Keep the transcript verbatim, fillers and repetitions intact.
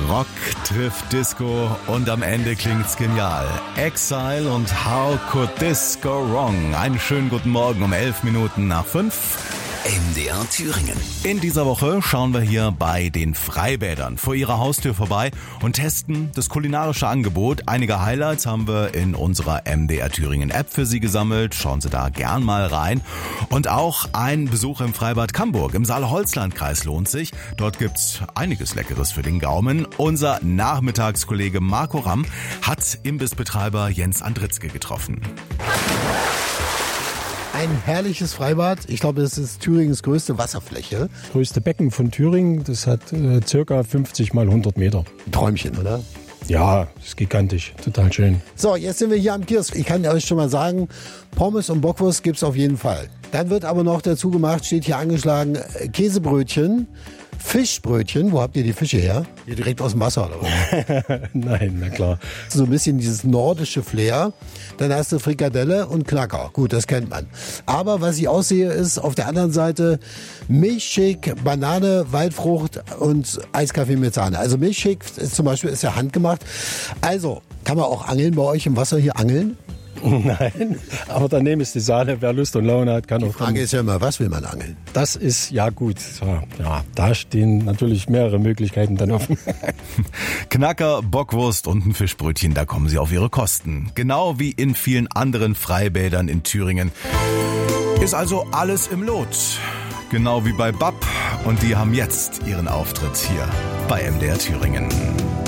Rock trifft Disco und am Ende klingt's genial. Exile und How Could This Go Wrong? Einen schönen guten Morgen um elf Minuten nach fünf. M D R Thüringen. In dieser Woche schauen wir hier bei den Freibädern vor ihrer Haustür vorbei und testen das kulinarische Angebot. Einige Highlights haben wir in unserer M D R Thüringen App für Sie gesammelt. Schauen Sie da gern mal rein. Und auch ein Besuch im Freibad Camburg im Saale-Holzland-Kreis lohnt sich. Dort gibt's einiges Leckeres für den Gaumen. Unser Nachmittagskollege Marco Ramm hat Imbissbetreiber Jens Andritzke getroffen. Ein herrliches Freibad. Ich glaube, das ist Thüringens größte Wasserfläche. Das größte Becken von Thüringen. Das hat äh, circa fünfzig mal hundert Meter. Ein Träumchen, oder? Ja, ist gigantisch. Total schön. So, jetzt sind wir hier am Kiosk. Ich kann euch schon mal sagen, Pommes und Bockwurst gibt's auf jeden Fall. Dann wird aber noch dazu gemacht, steht hier angeschlagen, Käsebrötchen, Fischbrötchen. Wo habt ihr die Fische her? Hier direkt aus dem Wasser, oder was? Nein, na klar. So ein bisschen dieses nordische Flair. Dann hast du Frikadelle und Knacker. Gut, das kennt man. Aber was ich aussehe, ist auf der anderen Seite Milchshake, Banane, Waldfrucht und Eiskaffee mit Sahne. Also Milchshake ist zum Beispiel ist ja handgemacht. Also, kann man auch angeln bei euch im Wasser hier angeln? Nein, aber daneben ist die Sahne. Wer Lust und Laune hat, kann Die auch. Frage dann, ist ja immer, was will man angeln? Das ist ja gut. Ja, ja, da stehen natürlich mehrere Möglichkeiten dann offen. Knacker, Bockwurst und ein Fischbrötchen, da kommen Sie auf Ihre Kosten. Genau wie in vielen anderen Freibädern in Thüringen. Ist also alles im Lot. Genau wie bei B A P. Und die haben jetzt ihren Auftritt hier bei M D R Thüringen.